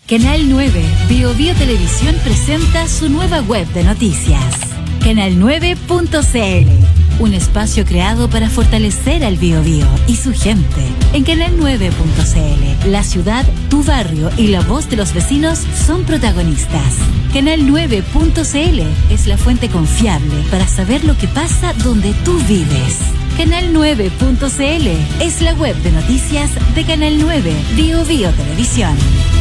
Canal 9 Biobío Televisión presenta su nueva web de noticias. Canal9.cl, un espacio creado para fortalecer al Biobío y su gente. En Canal9.cl, la ciudad, tu barrio y la voz de los vecinos son protagonistas. Canal9.cl es la fuente confiable para saber lo que pasa donde tú vives. Canal9.cl es la web de noticias de Canal 9 Biobío Televisión.